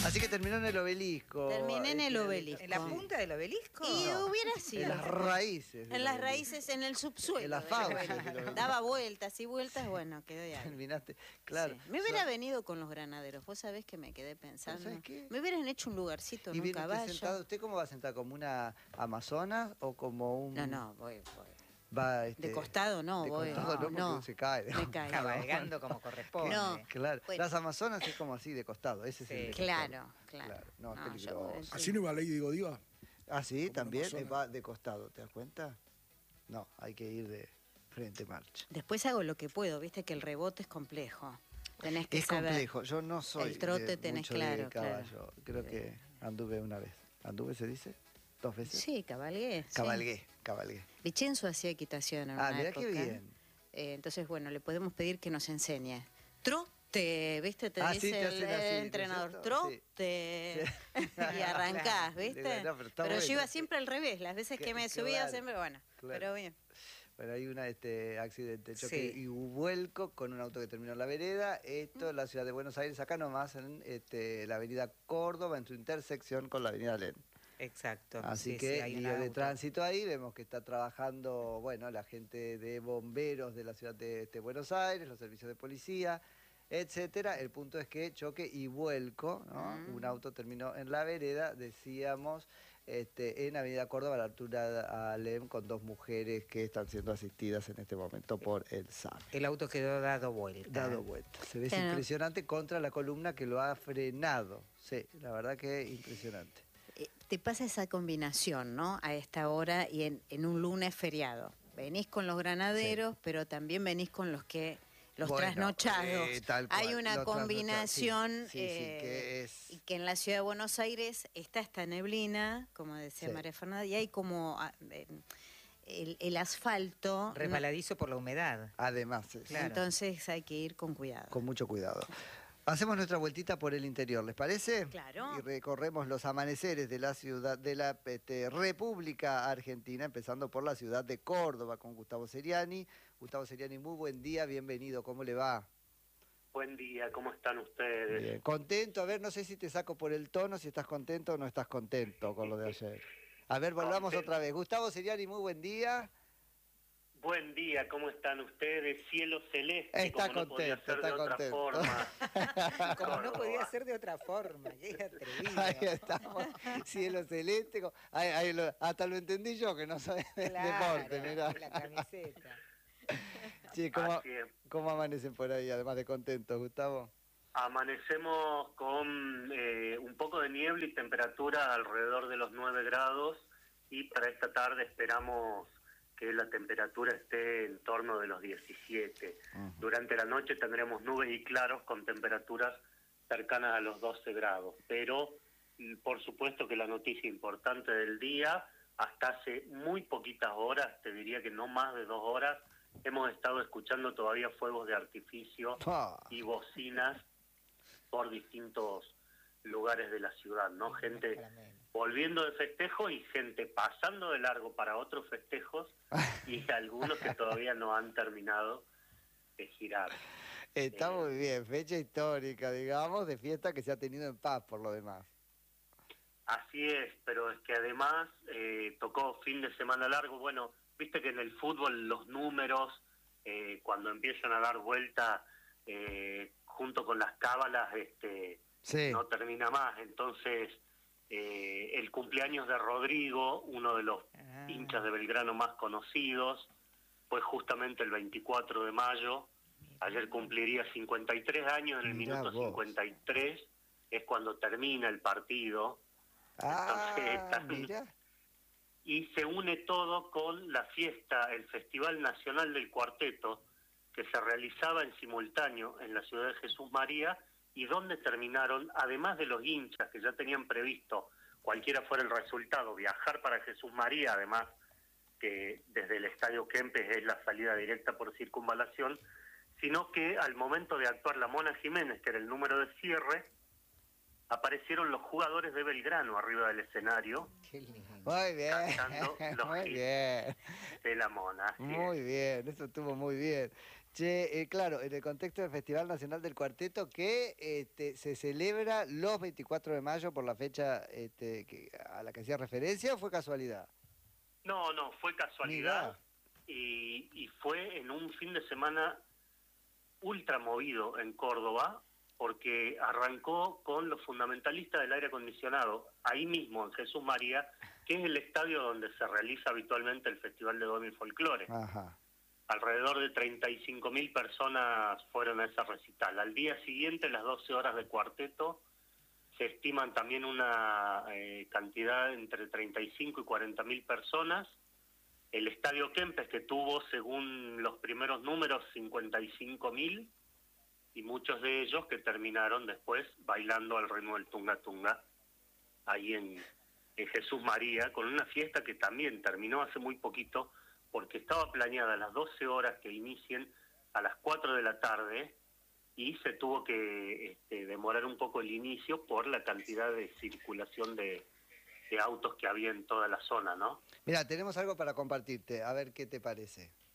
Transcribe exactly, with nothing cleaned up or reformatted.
Así que terminó en el obelisco. Terminé en el obelisco. ¿En la punta del obelisco? Y No. hubiera sido. En las raíces. En las raíces, en el subsuelo. En las del fauces obelisco. del obelisco. Daba vueltas y vueltas, bueno, quedé ahí. Terminaste, claro. Sí. Me hubiera venido con los granaderos. Vos sabés que me quedé pensando. ¿Sabés qué? Me hubieran hecho un lugarcito en ¿Y un viene usted caballo. sentado? ¿Usted cómo va a sentar? ¿Como una amazona o como un...? No, no, voy, voy. Va, este, De costado no, de voy. costado no, porque no, se cae. me cae. Cabalgando como corresponde. No. Claro, Bueno. las amazonas es como así, de costado. Ese Sí. es el de Claro, costado. claro. No, es No, yo peligroso. voy, sí. ¿Así no iba Lady Godiva? Ah, sí, Como también amazona. eh, va de costado, ¿te das cuenta? No, hay que ir de frente marcha. Después hago lo que puedo, viste que el rebote es complejo. Tenés que Es saber. complejo, yo no soy El trote de tenés mucho claro, de caballo. claro. Creo que anduve una vez. ¿Anduve se dice? ¿Dos veces? Sí, cabalgué. sí. Cabalgué, cabalgué. Vicenzo hacía equitación en Ah, una mirá época. qué bien. Eh, entonces, bueno, le podemos pedir que nos enseñe. Trote, ¿viste? Te Ah, dice sí, te el, hacen el así, ¿no es entrenador. cierto? Trote. Sí. Y arrancás, ¿viste? Digo, no, pero está pero yo bueno. iba siempre al revés. Las veces Qué- que me qué subía raro. siempre, bueno. Claro. Pero bien. Bueno, hay un este, accidente, choque Sí. y vuelco con un auto que terminó en la vereda. Esto en la ciudad de Buenos Aires, acá nomás, en este, la avenida Córdoba, en su intersección con la avenida Alem. Exacto. Así sí, que sí, hay un lío de auto. tránsito ahí, vemos que está trabajando, bueno, la gente de bomberos de la ciudad de, de Buenos Aires, los servicios de policía, etcétera. El punto es que choque y vuelco, ¿no? Mm. Un auto terminó en la vereda, decíamos, este, en Avenida Córdoba, a la altura de Alem, con dos mujeres que están siendo asistidas en este momento por el S A M. El auto quedó dado vuelta. Dado vuelta. Se ve Claro. impresionante contra la columna que lo ha frenado. Sí, la verdad que impresionante. Eh, Te pasa esa combinación, ¿no? A esta hora y en, en un lunes feriado. Venís con los granaderos, pero también venís con los que los Bueno, trasnochados. eh, tal cual, Hay una los combinación trasnochados, sí, sí, sí, eh, que es- y que en la ciudad de Buenos Aires está esta neblina, como decía Sí. María Fernanda, y hay como ah, eh, el, el asfalto. ¿no? Resbaladizo por la humedad. Además, es- Claro. Entonces hay que ir con cuidado. con mucho cuidado. Hacemos nuestra vueltita por el interior, ¿les parece? Claro. Y recorremos los amaneceres de la ciudad de la este, República Argentina, empezando por la ciudad de Córdoba con Gustavo Seriani. Gustavo Seriani, muy buen día, bienvenido, ¿cómo le va? Buen día, ¿cómo están ustedes? Bien. Contento, a ver, no sé si te saco por el tono, si estás contento o no estás contento con lo de ayer. A ver, volvamos Contento. otra vez. Gustavo Seriani, muy buen día. Buen día, ¿cómo están ustedes? Cielo celeste, Está como no podía contento, ser de está otra contento. forma. Como no Córdoba. podía ser de otra forma. Qué atrevido. Ahí estamos, cielo celeste. co- ahí- ahí lo- hasta lo entendí yo, que no sabe de Claro, deporte, mirá. la camiseta. Che, ¿cómo, Así es. ¿cómo amanecen por ahí, además de contentos, Gustavo? Amanecemos con eh, un poco de niebla y temperatura alrededor de los nueve grados y para esta tarde esperamos que la temperatura esté en torno de los diecisiete. Ujú. Durante la noche tendremos nubes y claros con temperaturas cercanas a los doce grados, pero mm, por supuesto que la noticia importante del día, hasta hace muy poquitas horas, te diría que no más de dos horas, hemos estado escuchando todavía fuegos de artificio Ah. y bocinas por distintos lugares de la ciudad, ¿no? Gente volviendo de festejo y gente pasando de largo para otros festejos y algunos que todavía no han terminado de girar. Está Eh. muy bien, fecha histórica, digamos, de fiesta que se ha tenido en paz por lo demás. Así es, pero es que además eh, tocó fin de semana largo. Bueno, viste que en el fútbol los números, eh, cuando empiezan a dar vuelta eh, junto con las cábalas, este, Sí. no termina más. Entonces, eh, el cumpleaños de Rodrigo, uno de los Ah. hinchas de Belgrano más conocidos, fue justamente el veinticuatro de mayo. Ayer cumpliría cincuenta y tres años, en el Mirá minuto vos. cincuenta y tres es cuando termina el partido. Ah, Entonces, mira. Y se une todo con la fiesta, el Festival Nacional del Cuarteto, que se realizaba en simultáneo en la ciudad de Jesús María, y donde terminaron, además de los hinchas que ya tenían previsto, cualquiera fuera el resultado, viajar para Jesús María, además que desde el Estadio Kempes es la salida directa por circunvalación, sino que al momento de actuar la Mona Jiménez, que era el número de cierre, aparecieron los jugadores de Belgrano arriba del escenario Qué lindo. Muy bien, cantando los muy hits bien, de la Mona. Así muy es. bien, eso estuvo muy bien. Che, eh, claro, en el contexto del Festival Nacional del Cuarteto que este, se celebra los veinticuatro de mayo por la fecha este, que, a la que hacía referencia, ¿o fue casualidad? No, no, fue casualidad y, y fue en un fin de semana ultra movido en Córdoba, porque arrancó con los fundamentalistas del aire acondicionado, ahí mismo en Jesús María, que es el estadio donde se realiza habitualmente el Festival de Domi Folclore. Ajá. Alrededor de treinta y cinco mil personas fueron a esa recital. Al día siguiente, las doce horas de cuarteto, se estiman también una eh, cantidad entre treinta y cinco y cuarenta mil personas. El Estadio Kempes, que tuvo, según los primeros números, cincuenta y cinco mil, y muchos de ellos que terminaron después bailando al ritmo del Tunga Tunga, ahí en, en Jesús María, con una fiesta que también terminó hace muy poquito, porque estaba planeada a las doce horas que inicien a las cuatro de la tarde, y se tuvo que este, demorar un poco el inicio por la cantidad de circulación de, de autos que había en toda la zona, ¿no? Mira, tenemos algo para compartirte, a ver qué te parece.